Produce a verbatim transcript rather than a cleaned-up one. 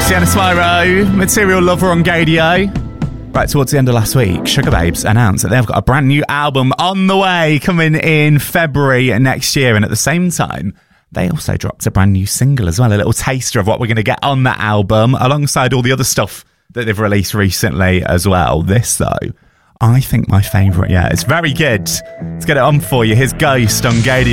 Sienna Smyro, Material Lover on Gadio. Right, towards the end of last week, Sugar Babes announced that they've got a brand new album on the way, coming in February next year. And at the same time, they also dropped a brand new single as well, a little taster of what we're going to get on that album, alongside all the other stuff that they've released recently as well. This, though, I think my favourite, yeah, it's very good. Let's get it on for you. Here's Ghost on Gadio.